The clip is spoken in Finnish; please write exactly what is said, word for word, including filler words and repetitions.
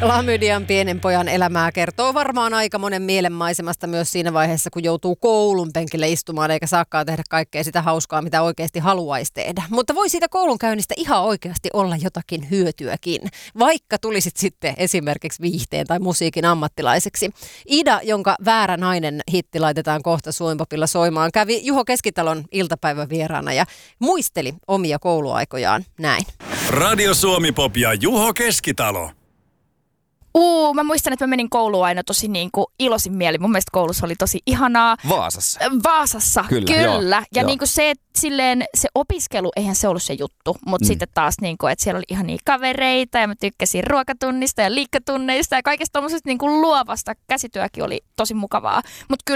Klamydian pienen pojan elämää kertoo varmaan aika monen mielenmaisemasta myös siinä vaiheessa, kun joutuu koulun penkille istumaan eikä saakaan tehdä kaikkea sitä hauskaa, mitä oikeasti haluaisi tehdä. Mutta voi siitä koulunkäynnistä ihan oikeasti olla jotakin hyötyäkin, vaikka tulisit sitten esimerkiksi viihteen tai musiikin ammattilaiseksi. Ida, jonka Väärä nainen hitti laitetaan kohta Suomipopilla soimaan, kävi Juho Keskitalon iltapäivän vieraana ja muisteli omia kouluaikojaan näin. Radio Suomipop ja Juho Keskitalo. Uu, mä muistan, että mä menin kouluun aina tosi niin kuin iloisin mieli. Mun mielestä koulussa oli tosi ihanaa. Vaasassa. Vaasassa, kyllä. kyllä. Joo, ja joo. Niin kuin se, silleen, se opiskelu, eihän se ollut se juttu. Mutta mm. sitten taas, niin kuin, että siellä oli ihan niin kavereita ja mä tykkäsin ruokatunnista ja liikkatunneista ja kaikesta tommosesta niin kuin luovasta. Käsityökin oli tosi mukavaa. Mutta